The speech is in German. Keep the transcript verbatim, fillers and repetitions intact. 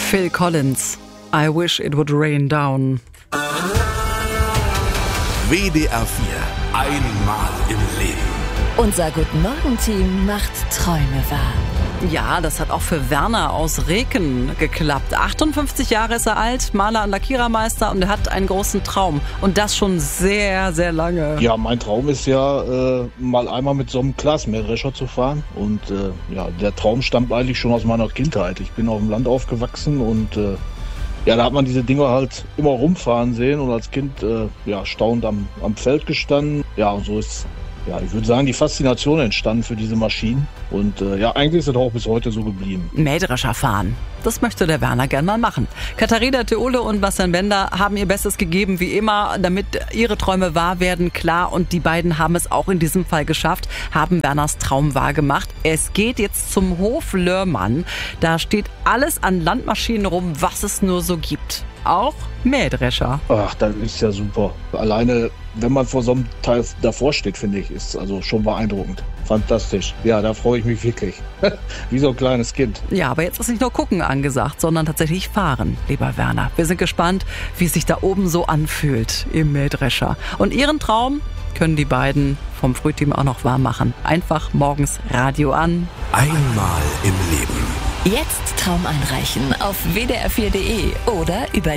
Phil Collins, I Wish It Would Rain Down. W D R vier, einmal im Leben. Unser Guten-Morgen-Team macht Träume wahr. Ja, das hat auch für Werner aus Reken geklappt. achtundfünfzig Jahre ist er alt, Maler und Lackierermeister, und er hat einen großen Traum. Und das schon sehr, sehr lange. Ja, mein Traum ist ja, äh, mal einmal mit so einem Glasmähdrescher zu fahren. Und äh, ja, der Traum stammt eigentlich schon aus meiner Kindheit. Ich bin auf dem Land aufgewachsen und äh, ja, da hat man diese Dinger halt immer rumfahren sehen und als Kind äh, ja, staunend am, am Feld gestanden. Ja, und so ist, ja, ich würde sagen, die Faszination entstanden für diese Maschinen. Und äh, ja, eigentlich ist es auch bis heute so geblieben. Mähdrescher fahren. Das möchte der Werner gern mal machen. Katharina Theole und Bastian Bender haben ihr Bestes gegeben, wie immer, damit ihre Träume wahr werden, klar. Und die beiden haben es auch in diesem Fall geschafft, haben Werners Traum wahr gemacht. Es geht jetzt zum Hof Lörmann. Da steht alles an Landmaschinen rum, was es nur so gibt. Auch Mähdrescher. Ach, das ist ja super. Alleine, wenn man vor so einem Teil davor steht, finde ich, ist also schon beeindruckend. Fantastisch. Ja, da freue ich mich wirklich. Wie so ein kleines Kind. Ja, aber jetzt ist nicht nur gucken angesagt, sondern tatsächlich fahren, lieber Werner. Wir sind gespannt, wie es sich da oben so anfühlt im Mähdrescher. Und ihren Traum können die beiden vom Frühteam auch noch wahr machen. Einfach morgens Radio an. Einmal im Leben. Jetzt Traum einreichen auf w d r vier punkt d e oder über